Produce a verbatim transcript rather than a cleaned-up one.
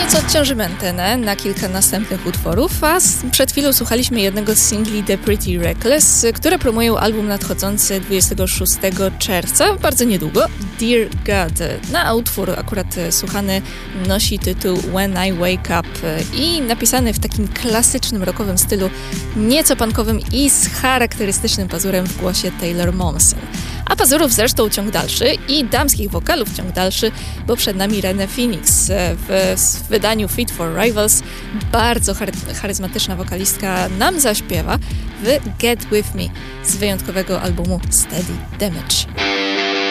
co odciążymy antenę na kilka następnych utworów, a przed chwilą słuchaliśmy jednego z singli The Pretty Reckless, które promują album nadchodzący dwudziestego szóstego czerwca, bardzo niedługo, Dear God. Na utwór akurat słuchany nosi tytuł When I Wake Up i napisany w takim klasycznym rockowym stylu, nieco punkowym i z charakterystycznym pazurem w głosie Taylor Momsen. A pazurów zresztą ciąg dalszy i damskich wokalów ciąg dalszy, bo przed nami Rene Phoenix w, w wydaniu Fit for Rivals. Bardzo chary- charyzmatyczna wokalistka nam zaśpiewa w Get With Me z wyjątkowego albumu Steady Damage.